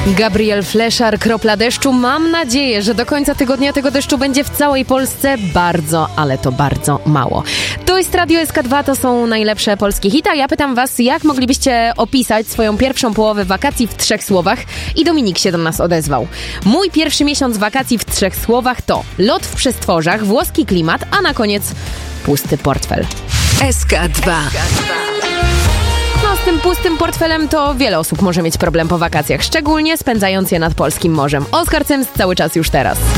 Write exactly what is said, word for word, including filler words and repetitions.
Gabriel Fleszar, Kropla deszczu. Mam nadzieję, że do końca tygodnia tego deszczu będzie w całej Polsce bardzo, ale to bardzo mało. To jest Radio S K dwa, to są najlepsze polskie hity. Ja pytam was, jak moglibyście opisać swoją pierwszą połowę wakacji w trzech słowach? I Dominik się do nas odezwał. Mój pierwszy miesiąc wakacji w trzech słowach to lot w przestworzach, włoski klimat, a na koniec pusty portfel. S K dwa. No, z tym pustym portfelem to wiele osób może mieć problem po wakacjach, szczególnie spędzając je nad polskim morzem. Oskar Cymst cały czas już teraz.